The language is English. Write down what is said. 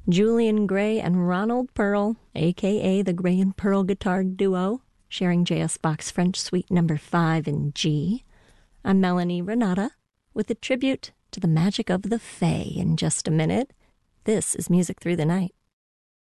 Julian Gray and Ronald Pearl, a.k.a. the Gray and Pearl Guitar Duo, sharing J.S. Bach's French Suite No. 5 in G. I'm Melanie Renata with a tribute to the magic of the Fae in just a minute. This is Music Through the Night.